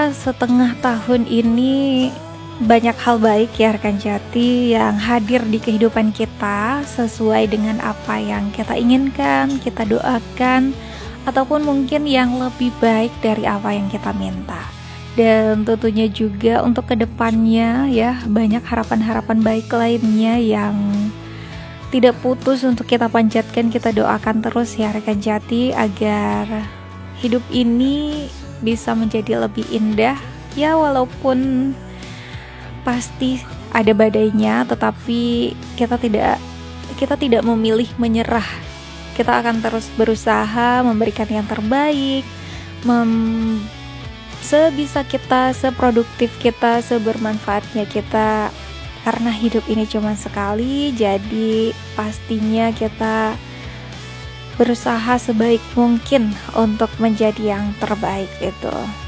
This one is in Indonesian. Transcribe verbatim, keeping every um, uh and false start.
Setengah tahun ini banyak hal baik ya rekan Jati yang hadir di kehidupan kita sesuai dengan apa yang kita inginkan, kita doakan, ataupun mungkin yang lebih baik dari apa yang kita minta. Dan tentunya juga untuk kedepannya ya banyak harapan-harapan baik lainnya yang tidak putus untuk kita panjatkan, kita doakan terus ya rekan Jati agar hidup ini bisa menjadi lebih indah ya, walaupun pasti ada badainya, tetapi kita tidak kita tidak memilih menyerah. Kita akan terus berusaha memberikan yang terbaik, mem, sebisa kita, seproduktif kita, sebermanfaatnya kita, karena hidup ini cuma sekali. Jadi pastinya kita berusaha sebaik mungkin untuk menjadi yang terbaik itu.